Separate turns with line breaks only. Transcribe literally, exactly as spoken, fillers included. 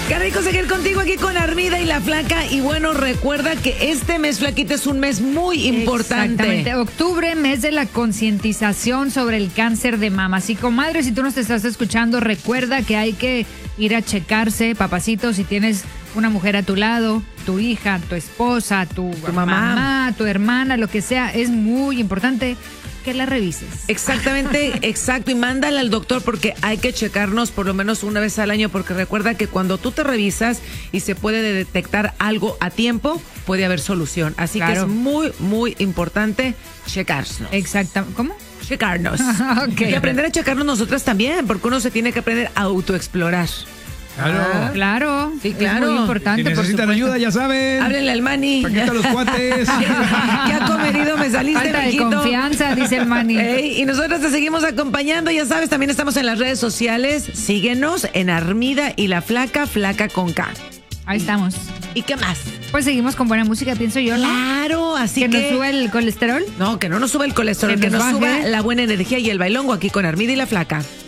Qué rico seguir contigo aquí con Armida y la Flaca. Y bueno, recuerda que este mes, Flaquita, es un mes muy importante.
Exactamente. Octubre, mes de la concientización sobre el cáncer de mama. Así, comadre, si tú nos estás escuchando, recuerda que hay que ir a checarse, papacito, si tienes una mujer a tu lado, tu hija, tu esposa, tu,
tu mamá.
mamá, tu hermana, lo que sea, es muy importante que la revises.
Exactamente, exacto. Y mándala al doctor porque hay que checarnos por lo menos una vez al año, porque recuerda que cuando tú te revisas y se puede detectar algo a tiempo, puede haber solución. Así claro. que es muy, muy importante checarnos.
Exacto. ¿Cómo?
Checarnos.
Okay.
Y aprender a checarnos nosotras también, porque uno se tiene que aprender a autoexplorar.
Claro. Ah, claro.
Sí, claro.
Es muy importante.
Si necesitan ayuda, ya saben.
Háblenle al Manny.
Paquita los cuates.
¿Qué ha comedido? Me saliste,
Falta
mijito.
de confianza, dice el Manny.
Hey, y nosotros te seguimos acompañando, ya sabes, también estamos en las redes sociales. Síguenos en Armida y la Flaca, Flaca con K.
Ahí estamos.
¿Y qué más?
Pues seguimos con buena música, pienso yo, ¿no?
Claro, así que...
¿Que nos suba el colesterol?
No, que no nos suba el colesterol, que,
que
nos,
nos
suba
baje.
la buena energía y el bailongo aquí con Armida y la Flaca.